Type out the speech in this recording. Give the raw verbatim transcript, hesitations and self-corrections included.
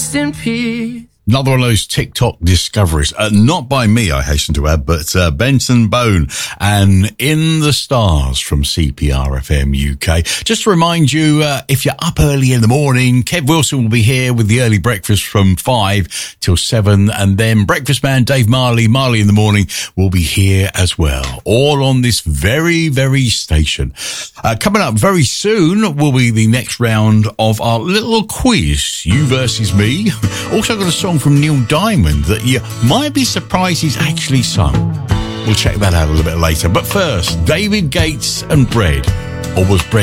rest in peace. Another one of those TikTok discoveries. Uh, not by me, I hasten to add, but uh, Benson Bone and In the Stars from C P R F M U K. Just to remind you, uh, if you're up early in the morning, Kev Wilson will be here with the early breakfast from five till seven. And then Breakfast Man Dave Marley, Marley in the Morning, will be here as well. All on this very, very station. Uh, coming up very soon will be the next round of our little quiz, You versus Me. Also got a song from Neil Diamond that you might be surprised he's actually sung. We'll check that out a little bit later. But first, David Gates and Bread. Or was Bread